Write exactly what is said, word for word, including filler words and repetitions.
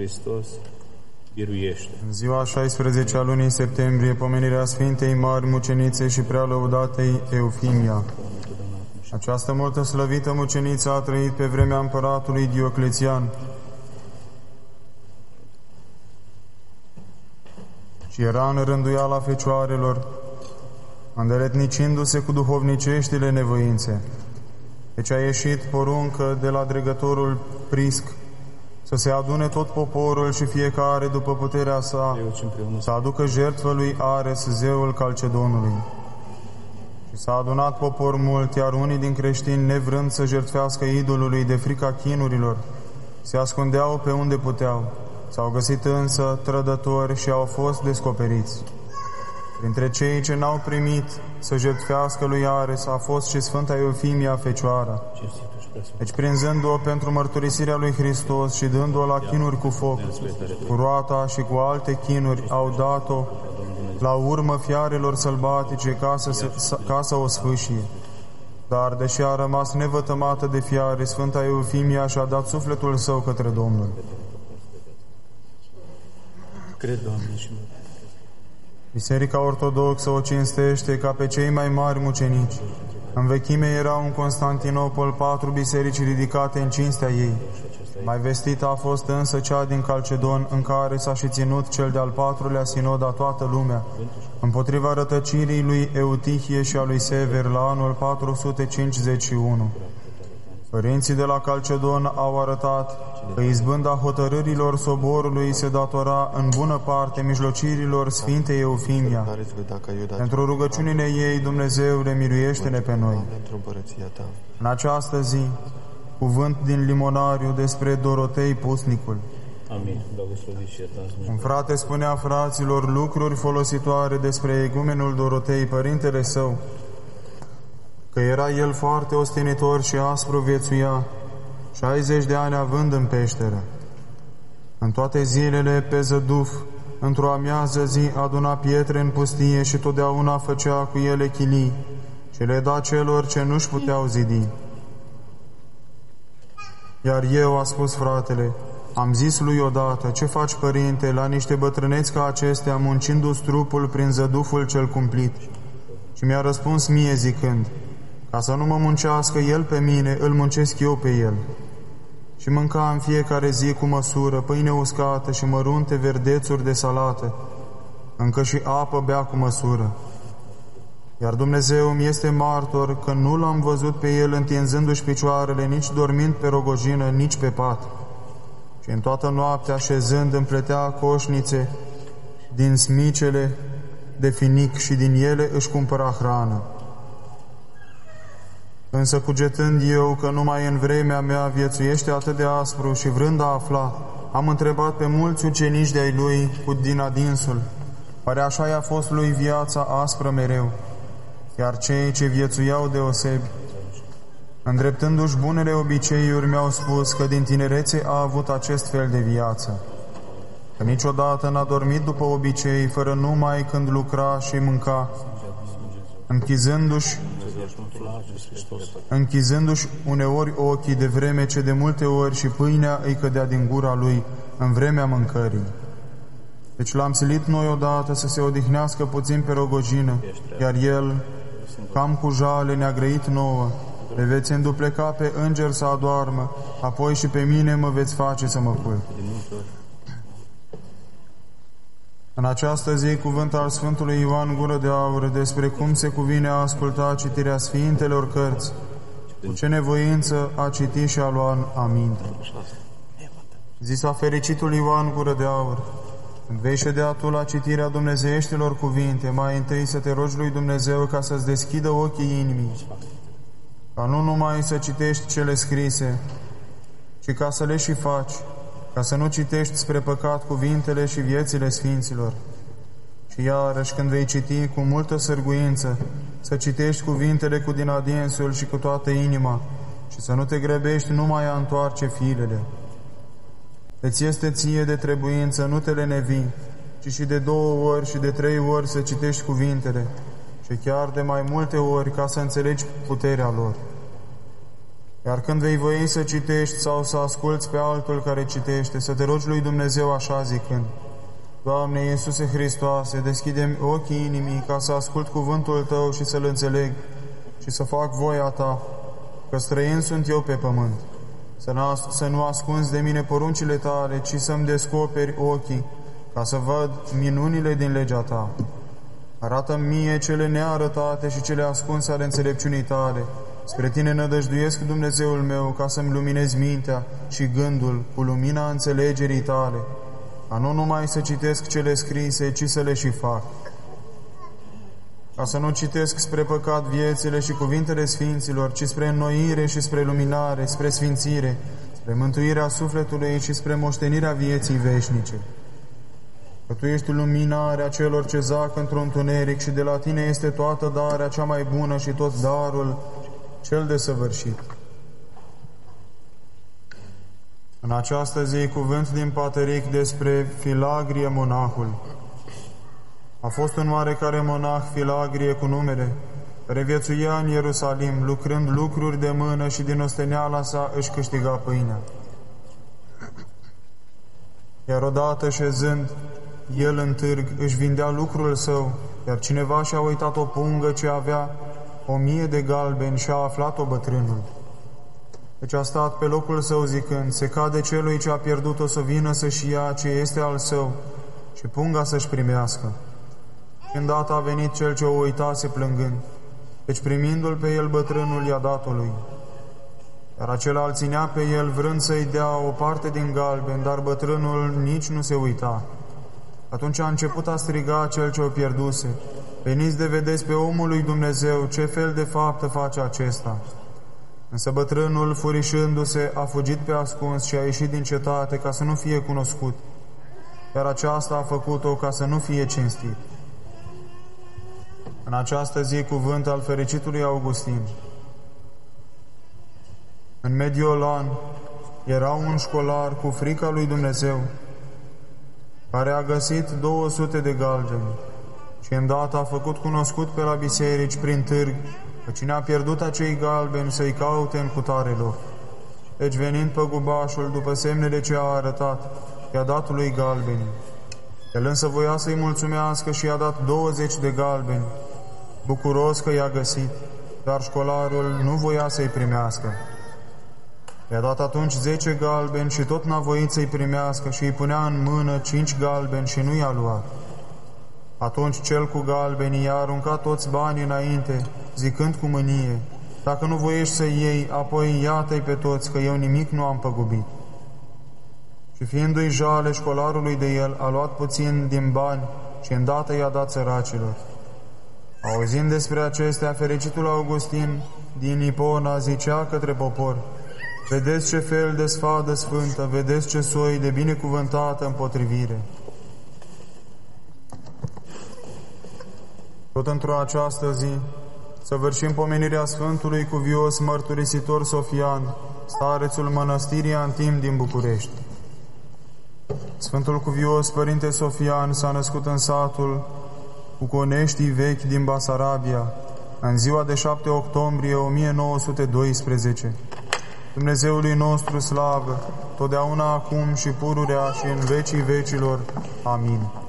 Hristos, biruiește. În ziua șaisprezecea a lunii septembrie, pomenirea Sfintei Mari Mucenițe și prea lăudatei Eufimia. Această multă slăvită muceniță a trăit pe vremea împăratului Dioclețian și era în rânduiala fecioarelor, îndeletnicindu-se cu duhovniceștile nevoințe. Deci a ieșit poruncă de la dregătorul Prisc să se adune tot poporul și fiecare după puterea sa să aducă jertfă lui Ares, zeul Calcedonului. Și s-a adunat popor mult, iar unii din creștini, nevrând să jertfească idolului de frica chinurilor, se ascundeau pe unde puteau. S-au găsit însă trădători și au fost descoperiți. Printre cei ce n-au primit să jertfească lui Ares a fost și Sfânta Eufimia Fecioara. Deci, prinzând-o pentru mărturisirea lui Hristos și dând-o la chinuri cu foc, cu roata și cu alte chinuri, au dat-o la urmă fiarelor sălbatice ca să, ca să o sfâșie. Dar, deși a rămas nevătămată de fiare, Sfânta Eufimia și-a dat sufletul său către Domnul. Cred, Doamne, și mă. Biserica Ortodoxă o cinstește ca pe cei mai mari mucenici. În vechime erau în Constantinopol patru biserici ridicate în cinstea ei. Mai vestită a fost însă cea din Calcedon, în care s-a și ținut cel de-al patrulea sinod a toată lumea, împotriva rătăcirii lui Eutihie și a lui Sever la anul patru sute cincizeci și unu. Părinții de la Calcedon au arătat că izbânda hotărârilor soborului se datora în bună parte mijlocirilor Sfintei Eufimia. Pentru rugăciunile ei, Dumnezeule, miluiește-ne pe noi. În această zi, cuvânt din Limonariu despre Dorotei Pusnicul. Amin. Un frate spunea fraților lucruri folositoare despre egumenul Dorotei, părintele său, că era el foarte ostenitor și aspru viețuia, șaizeci de ani având în peșteră. În toate zilele, pe zăduf, într-o amiază zi, aduna pietre în pustie și totdeauna făcea cu ele chilii și le da celor ce nu-și puteau zidi. Iar eu, a spus fratele, am zis lui odată, ce faci, părinte, la niște bătrâneți ca acestea, muncindu-ți trupul prin zăduful cel cumplit? Și mi-a răspuns mie zicând, ca să nu mă muncească el pe mine, îl muncesc eu pe el. Și mânca în fiecare zi cu măsură pâine uscată și mărunte verdețuri de salată, încă și apă bea cu măsură. Iar Dumnezeu mi este martor că nu l-am văzut pe el întinzându-și picioarele, nici dormind pe rogojină, nici pe pat. Și în toată noaptea, șezând, împletea coșnițe din smicele de finic și din ele își cumpăra hrană. Însă, cugetând eu că numai în vremea mea viețuiește atât de aspru și vrând a afla, am întrebat pe mulți ucenici de-ai lui cu din adinsul. Oare așa i-a fost lui viața aspră mereu? Iar cei ce viețuiau deosebi, îndreptându-și bunele obiceiuri, mi-au spus că din tinerețe a avut acest fel de viață, că niciodată n-a dormit după obicei, fără numai când lucra și mânca, închizându-și închizându-și uneori ochii, de vreme ce de multe ori și pâinea îi cădea din gura lui în vremea mâncării. Deci l-am silit noi odată să se odihnească puțin pe rogojină, iar el, cam cu jale, ne-a grăit nouă, le veți îndupleca pe înger să adoarmă, apoi și pe mine mă veți face să mă culc. În această zi, cuvânt al Sfântului Ioan Gură de Aur despre cum se cuvine a asculta citirea Sfintelor cărți, cu ce nevoință a citi și a lua aminte. Zisa fericitul Ioan Gură de Aur, când vei ședea tu la citirea dumnezeieștilor cuvinte, mai întâi să te rogi lui Dumnezeu ca să-ți deschidă ochii inimii, ca nu numai să citești cele scrise, ci ca să le și faci, ca să nu citești spre păcat cuvintele și viețile Sfinților. Și iarăși, când vei citi cu multă sârguință, să citești cuvintele cu din adinsul și cu toată inima și să nu te grăbești numai a întoarce filele. Îți este ție de trebuință, nu te lenevi, ci și de două ori și de trei ori să citești cuvintele și chiar de mai multe ori ca să înțelegi puterea lor. Iar când vei voi să citești sau să asculți pe altul care citește, să te rogi lui Dumnezeu așa zicând: Doamne Iisuse Hristoase, deschide-mi ochii inimii ca să ascult cuvântul Tău și să-L înțeleg și să fac voia Ta, că străin sunt eu pe pământ. Să nu ascunzi de mine poruncile Tale, ci să-mi descoperi ochii, ca să văd minunile din legea Ta. Arată-mi mie cele nearătate și cele ascunse ale înțelepciunii Tale. Spre Tine nădăjduiesc, Dumnezeul meu, ca să-mi luminezi mintea și gândul cu lumina înțelegerii Tale, a nu numai să citesc cele scrise, ci să le și fac. Ca să nu citesc spre păcat viețile și cuvintele sfinților, ci spre înnoire și spre luminare, spre sfințire, spre mântuirea sufletului și spre moștenirea vieții veșnice. Că Tu ești luminarea celor ce zac într-un întuneric și de la Tine este toată darea cea mai bună și tot darul cel desăvârșit. În această zi, cuvânt din Pateric despre Filagrie monahul. A fost un oarecare monah, Filagrie cu numere, care viețuia în Ierusalim, lucrând lucruri de mână și din osteneala sa își câștiga pâinea. Iar odată, șezând el în târg, își vindea lucrul său, iar cineva și-a uitat o pungă ce avea o mie de galbeni și a aflat-o bătrânul. Deci a stat pe locul său zicând: se cade celui ce a pierdut-o să vină să-și ia ce este al său și punga să-și primească. Îndată a venit cel ce o uitase plângând, deci primindu-l pe el bătrânul i-a dat-o lui. Iar acela îl ținea pe el vrând să-i dea o parte din galben, dar bătrânul nici nu se uita. Atunci a început a striga cel ce o pierduse: veniți de vedeți pe omul lui Dumnezeu, ce fel de faptă face acesta. Însă bătrânul, furișându-se, a fugit pe ascuns și a ieșit din cetate ca să nu fie cunoscut, iar aceasta a făcut-o ca să nu fie cinstit. În această zi, cuvânt al fericitului Augustin. În Mediolan era un școlar cu frica lui Dumnezeu, care a găsit două sute de galbeni și îndată a făcut cunoscut pe la biserici prin târg că cine a pierdut acei galbeni să-i caute în cutare loc. Deci, venind păgubașul, după semnele ce a arătat, i-a dat lui galbeni. El însă voia să-i mulțumească și i-a dat douăzeci de galbeni, bucuros că i-a găsit, dar școlarul nu voia să-i primească. I-a dat atunci zece galbeni și tot n-a voit să-i primească și îi punea în mână cinci galbeni și nu i-a luat. Atunci cel cu galbenii i-a aruncat toți banii înainte, zicând cu mânie: dacă nu voiești să iei, apoi iată-i pe toți, că eu nimic nu am păgubit. Și fiindu-i jale școlarului de el, a luat puțin din bani și îndată i-a dat săracilor. Auzind despre acestea, fericitul Augustin din Ipona zicea către popor: vedeți ce fel de sfadă sfântă, vedeți ce soi de binecuvântată împotrivire. Tot într-o această zi, săvârșim pomenirea Sfântului Cuvios Mărturisitor Sofian, starețul mănăstirii Antim din București. Sfântul Cuvios, Părinte Sofian, s-a născut în satul Cuconeștii Vechi din Basarabia, în ziua de șapte octombrie o mie nouă sute doisprezece. Dumnezeului nostru slavă, totdeauna acum și pururea și în vecii vecilor. Amin.